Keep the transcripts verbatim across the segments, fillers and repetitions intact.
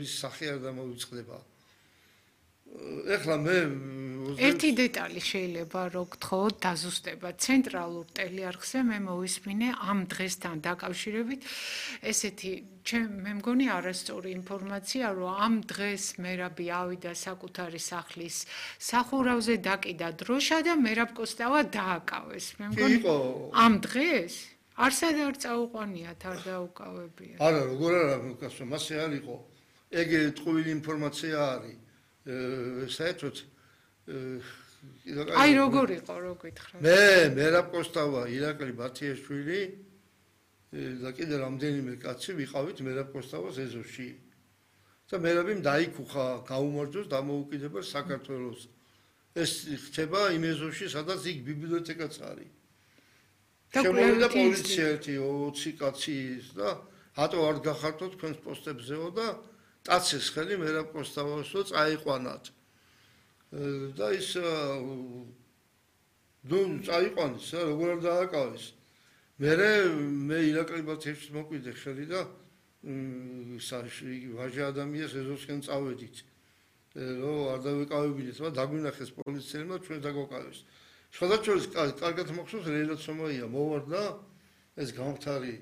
მიღების სახე არ დამოვიწყდება. ეხლა მე ერთი დეტალი შეიძლება რო გთხოვოთ დაზუსტება ცენტრალურ ტელეარხზე მე მოვისმინე ამ დღესთან დაკავშირებით ესეთი მე მგონი არასწორი ინფორმაცია რომ ამ დღეს მერაბი ავიდა საკუთარი სახლის სახურავზე დაკიდა დროშა და მერაბ კოსტავა დააკავეს მე მგონი ამ დღეს არსად არ წაუყვანიათ არ დაუკავებია არა როგორ არა გასვა მასე არ იყო ეგ ტყუილი ინფორმაცია არის საერთოდ აი როგორ იყო რო გითხრათ მე მერაბ კოსტავა ირაკლი ბათიაშვილი და კიდე რამდენიმე კაცი ვიყავით მერაბ კოსტავას ეზოში და მერაბიმ დაიქუხა გაუმარჯოს დამოუკიდებელ საქართველოს ეს ხდება იმ ეზოში სადაც იქ ბიბლიოთეკაც არის შემოვიდა პოლიცია ერთი ოცი კაცი და რატო არ გახართოთ თქვენს პოსტებზეო და ტაცეს ხელი მერაბ კოსტავასო წაიყვანათ და ის ნუ წაიყვანეს რა როგორ არ დააკავეს მერე მე ირაკლი ბათიაშვილს მოკვიდე ხელი და ვაჟა ადამიანს ეზოსკენ წავედით რომ არ დავიკავებინეთ მაგრამ დაგვინახეს პოლიციელმა ჩვენ დაგვაკავეს სხვადასხვა კარგად მახსოვს რელა ცომაია მოვარდა ეს გამხდარი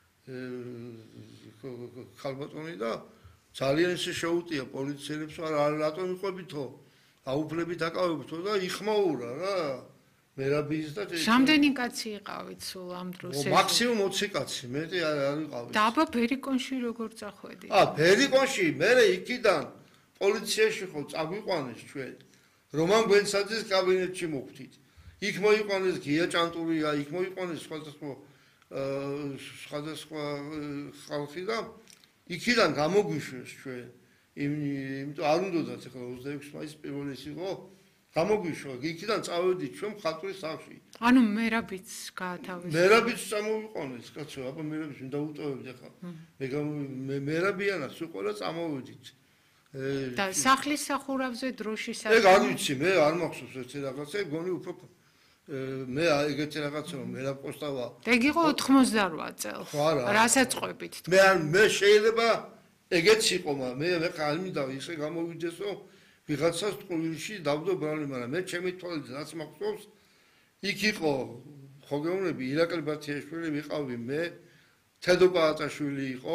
ხალბატონი და ძალიან ისე შეუტია პოლიციელებს არ რატომ იყვებითო აუფლებით აკავებთო და იხმაურა რა მერაბის და რამდენი კაცი იყავით სულ ამ დროს მაქსიმუმ ოცი კაცი მეტი არ იყავით და აბა ბერიკონში როგორ წახვედით ა ბერიკონში მე იქიდან პოლიციაში ხო წაგვიყვანეს ჩვენ რომან გვენცაძის კაბინეტში მოხვდით იქ მოიყვანეს გია ჭანტურია იქ მოიყვანეს სხვადასხვა სხვადასხვა ხალხი და იქიდან გამოგვიშვეს ჩვენ იმიტომ არ უნდათ ახლა ოცდაექვსი მაისის პირველი ის იყო გამოგვიშვა იქიდან წავედით ჩვენ მხატვრის სახლში ანუ მერაბიც გაათავისუფლეს მერაბიც წამოვიყვანეს კაცო აბა მერაბიც მინდა უტოვებდი ახლა მე მერაბიანაც უყოლა წამოვედით და სახლის სახურავზე დროშის ეგ არ ვიცი მე არ მახსოვს ერთი რაღაცა გონი უფრო მე ეგეთი რაღაცა რომ მერაბ კოსტავა ეგ იყო ოთხმოცდარვა წელს რასაც ყვებით მე არ მე შეიძლება ეგეც იყო მაგრამ მე ხა არ მინდა ისე გამოვიძესო ვიღაცას ტყუილში დავდო ბრალი მაგრამ მე ჩემი თვალით რაც მახსოვს იქ იყო ხო გეუბნები ირაკლი ბათიაშვილი ვიყავი მე თედო პაატაშვილი იყო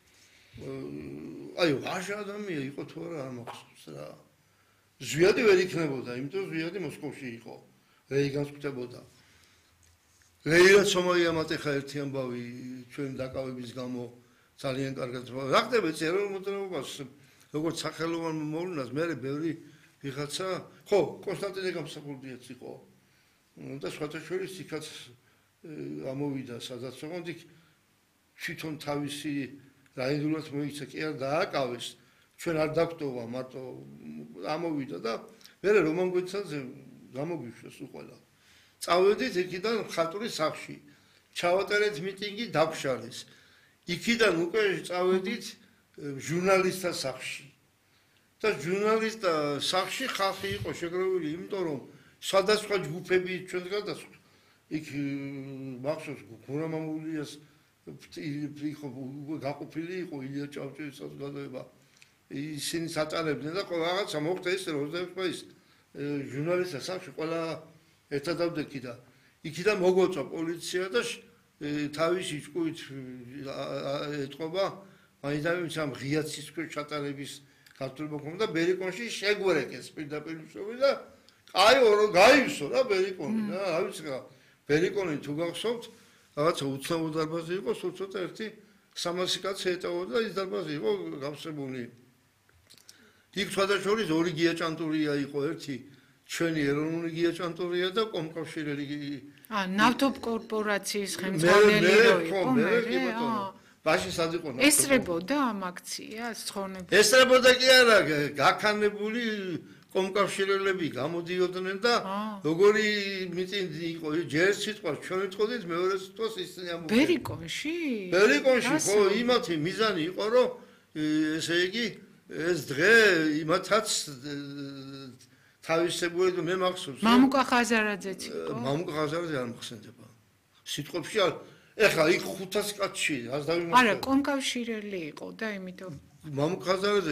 აი ვაჟა ადამიანი იყო თუ არა არ მახსოვს რა ზვიადი ვერ იქნებოდა იმიტომ ზვიადი მოსკოვში იყო რეიგანს ხვდებოდა რეიგანს მომაიამატე ხა ერთი ამბავი ჩვენ დაკავების გამო ძალიან კარგად რა ხდება ეროვნულ მოძრაობას როგორც სახელოვან მოვლენას მე ბევრი ვიღაცა ხო კონსტანტინე გამსახურდიაც იყო და სხვათა შორის იქაც ამოვიდა სადაც ოღონდ იქ თვითონ თავისი რაინდულად მოიქცა კი არ დააკავეს ჩვენ არ დაგვტოვა მარტო ამოვიდა და მე რომან გვეცაძე გამოგვიშვეს უყველა წავედით იქიდან ხატურის სახლში ჩავატარეთ მიტინგი დაგვშალეს იქიდან უკვე წავედით ჟურნალისტთა სახლში და ჟურნალისტთა სახლში ხალხი იყო შეგროვილი იმიტომ რომ სხვადასხვა ჯგუფები ჩვენ გადასვლა იქ მახსოვს გურამამულიას იყო გაყოფილი იყო ილია ჭავჭევის საზოგადოება ისინი საწარებდნენ და რაღაცა მოხდა ეს ოცდაექვსი მაისი ჟურნალისტთა სახლში ყველა ერთად დავდექი და იქიდან მოგვაწვა პოლიცია და თავისი ჭკუით ეთყობა მაინც ამ ღია ცისქვე ჩატარების ქართული მოქმედება და ბერიკონში შეგვერეკეს პირდაპირ ვშოვი და აი ორო გაივსო რა ბერიკონი რა არ ვიცი რა ბერიკონი თუ გახსოვთ რაღაცა უცნაურ დარბაზი იყო სულ ცოტა ერთი სამასი კაცი ეტოვოდა და ის დარბაზი იყო გავსებული იქ სხვადასხვა ორი გია ჭანტურია იყო ერთი ჩვენი ეროვნული გია ჭანტურია და კომკავშირელი ა ნავთობ კორპორაციის ხელმძღვანელი რო იყო მე ბაში სად იყო ესწრებოდა ამ აქციას ცხონებს ესწრებოდა კი არა გაქანებული კომკავშირელები გამოდიოდნენ და როგორი მიტინგი იყო ჯერ სიტყვას ჩვენ ვიტყოდით მეორე სიტყვას ისინი ამბობდნენ ბერიკონში ბერიკონში ხო იმათი მიზანი იყო რომ ესე იგი ეს დღე იმათაც თავისებური მე მახსოვს მამუკა ხაზარაძეც იყო მამუკა ხაზარაძე არ მახსენდება სიტყვებში არ ეხლა იქ ხუთას კაცში ას დავიმახსოვს არა კომკავშირელი იყო და იმიტომ მამუკა ხაზარაძე